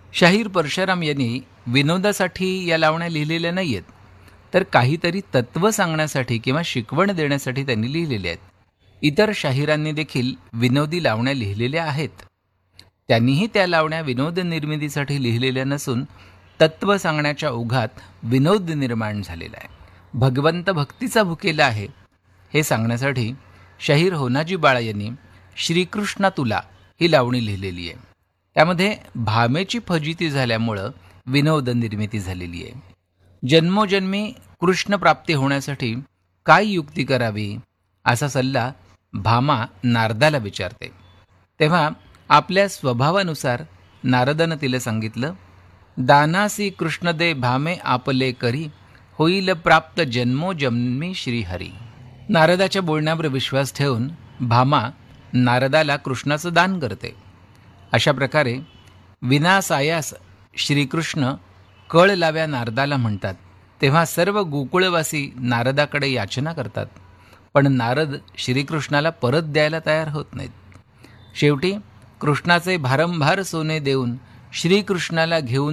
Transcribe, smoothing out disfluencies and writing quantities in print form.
शाहीर परशुराम यांनी विनोदासाठी या लावण्या लिहिलेल्या नाही आहेत, तर काहीतरी तत्त्व सांगण्यासाठी किंवा शिकवण देण्यासाठी त्यांनी लिहिलेल्या आहेत. इतर शाहिरांनी देखील विनोदी लावण्या लिहिलेल्या आहेत. त्यांनीही त्या लावण्या विनोद निर्मितीसाठी लिहिलेल्या नसून तत्त्व सांगण्याच्या ओघात विनोद निर्माण झालेला आहे. भगवंत भक्तीचा भुकेला आहे हे सांगण्यासाठी शाहीर होनाजी बाळा यांनी श्रीकृष्णा तुला ही लावणी लिहिलेली आहे. त्यामध्ये भामेची फजिती झाल्यामुळं विनोद निर्मिती झालेली आहे. जन्मोजन्मी कृष्ण प्राप्ती होण्यासाठी काय युक्ती करावी असा सल्ला भामा नारदाला विचारते. तेव्हा आपल्या स्वभावानुसार नारदानं तिला सांगितलं, दानासी कृष्ण दे भामे आपले करी, होईल प्राप्त जन्मोजन्मी श्रीहरी. नारदाच्या बोलण्यावर विश्वास ठेवून भामा नारदाला कृष्णाचं दान करते. अशा प्रकारे विनासायास श्रीकृष्ण कळ लाव्या नारदाला म्हणतात. तेव्हा सर्व गोकुळवासी नारदाकडे याचना करतात, पण नारद श्रीकृष्णाला परत द्यायला तयार होत नाहीत. शेवटी कृष्णाचे भारंभार सोने देऊन श्रीकृष्णाला घेऊन